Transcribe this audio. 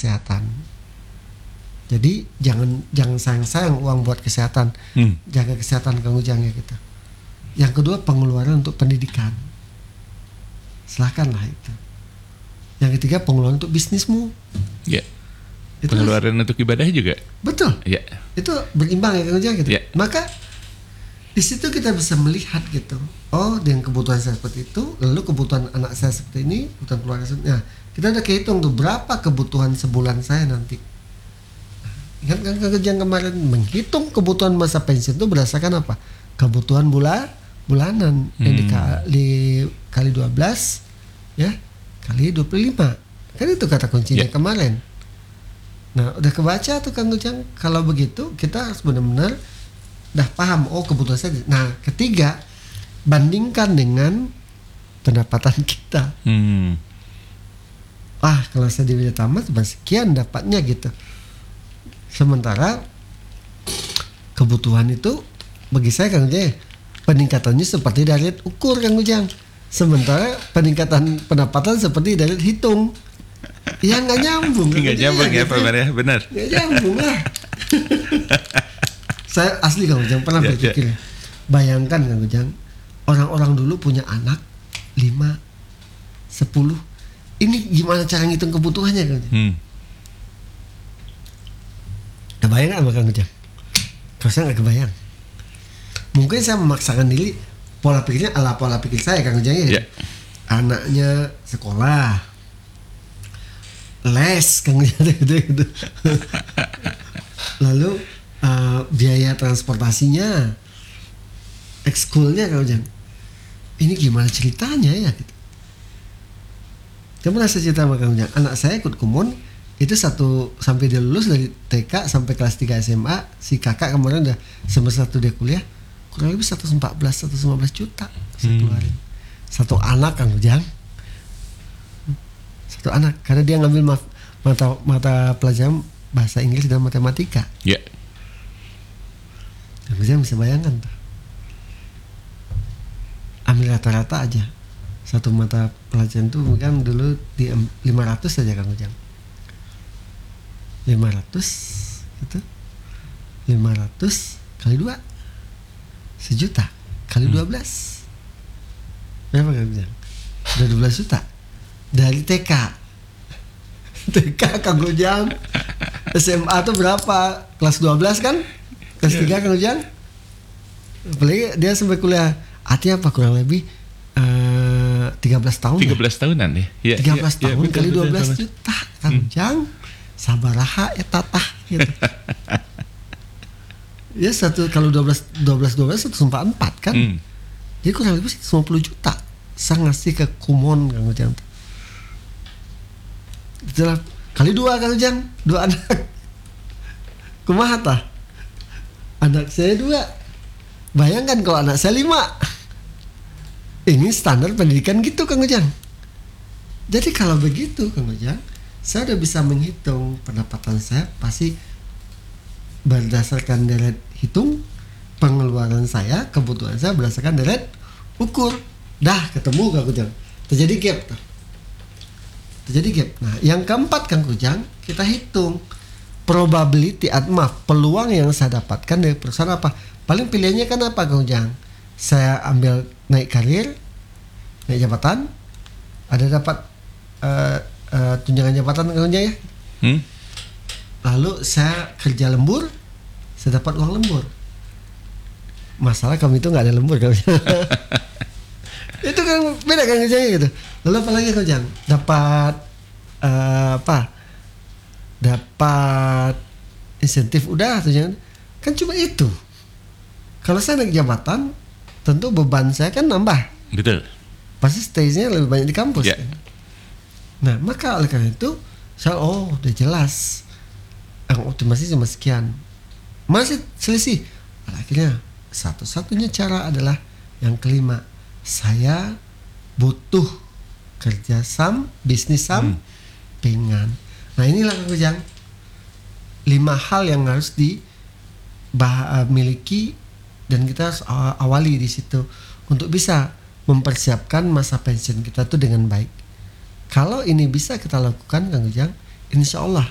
kesehatan. Jadi jangan sayang uang buat kesehatan. Jaga kesehatan Kang Ujang ya gitu. Yang kedua, pengeluaran untuk pendidikan. Silakanlah itu. Yang ketiga, pengeluaran untuk bisnismu. Ya. Pengeluaran untuk ibadah juga. Betul. Ya. Itu berimbang ya Kang Ujang gitu. Ya. Maka di situ kita bisa melihat gitu. Oh, dengan kebutuhan saya seperti itu, lalu kebutuhan anak saya seperti ini, kebutuhan keluarga seperti ini. Nah, kita udah kehitung tuh berapa kebutuhan sebulan saya nanti. Ingat kan Kang Ujang kemarin menghitung kebutuhan masa pensiun itu berdasarkan apa? Kebutuhan bulanan yang kali 12 ya, kali 25. Kan itu kata kuncinya kemarin. Nah, udah kebaca tuh Kang Ujang. Kalau begitu kita harus benar-benar udah paham, oh kebutuhan saya. Nah, ketiga, bandingkan dengan pendapatan kita. Kalau saya di bidang tamat cuma sekian dapatnya gitu. Sementara kebutuhan itu bagi saya Kang Ujang peningkatannya seperti dari ukur Kang Ujang. Sementara peningkatan pendapatan seperti dari hitung. Ya nggak nyambung. Nggak nyambung ya Pak Maria, benar. Nggak nyambung lah. Saya asli Kang Ujang pernah berpikir. Bayangkan Kang Ujang, orang-orang dulu punya anak 5, 10. Ini gimana cara ngitung kebutuhannya Kang Ujang? Kebayang nggak Kang Ujang? Kalau saya nggak kebayang. Mungkin saya memaksakan diri, pola pikirnya ala pola pikir saya Kang Ujang ya. Anaknya sekolah, les Kang Ujang gitu. Lalu biaya transportasinya, ekskulnya Kang Ujang. Ini gimana ceritanya ya gitu. Kamu rasa cerita sama Kang Ujang, anak saya ikut kumun itu sampai dia lulus dari TK sampai kelas 3 SMA, si kakak kemarin udah semester 1 dia kuliah, kurang lebih 114 juta satu hari. Satu anak Kang Ujang. Satu anak, karena dia ngambil mata pelajaran bahasa Inggris dan matematika. Ya. Kang Ujang bisa bayangkan tuh. Ambil rata-rata aja. Satu mata pelajaran tuh mungkin dulu di 500 saja Kang Ujang. 500 gitu. 500 kali 2 1 juta kali 12. Berapa Kang Ujang? Udah 12 juta. Dari TK Kang Ujang. SMA tuh berapa? Kelas 12 kan? Kelas 3 Kang Ujang. Apalagi dia sampai kuliah. Artinya apa? Kurang lebih 13 tahun. 13 tahunan ya. 13 tahun kali 12 juta Kang Ujang. Sabaraha etatah gitu. Ya kalau 12 144 kan. Jadi kurang lebih 50 juta saya ngasih ke kumon Kang Ujang. Itulah kali 2 Kang Ujang, 2 anak. Kumaha tah? Anak saya 2. Bayangkan kalau anak saya 5. Ini standar pendidikan gitu Kang Ujang. Jadi kalau begitu Kang Ujang, saya udah bisa menghitung pendapatan saya pasti berdasarkan deret hitung, pengeluaran saya, kebutuhan saya berdasarkan deret ukur. Dah ketemu Kang Ujang. Terjadi gap. Nah, yang keempat Kang Ujang, kita hitung probability peluang yang saya dapatkan dari perusahaan apa. Paling pilihannya kan apa Kang Ujang? Saya ambil naik karir, naik jabatan, ada dapat tunjangan jabatan Kang Ujang ya. Lalu saya kerja lembur, saya dapat uang lembur. Masalah kami itu nggak ada lembur Kang Ujang. Itu kan beda Kang Ujang gitu. Lalu apa lagi Kang Ujang? Dapat dapat insentif udah tunjangan. Kan cuma itu. Kalau saya naik jabatan, tentu beban saya kan nambah. Betul. Pasti stay-nya lebih banyak di kampus. Ya. Kan? Nah, maka oleh karena itu saya udah jelas optimasi cuma sekian. Masih selisih. Akhirnya satu-satunya cara adalah yang kelima. Saya butuh kerja bisnis sampingan. Nah, inilah Kang Ujang 5 hal yang harus dimiliki dan kita harus awali di situ untuk bisa mempersiapkan masa pensiun kita tuh dengan baik. Kalau ini bisa kita lakukan Kang Ujang, insya Allah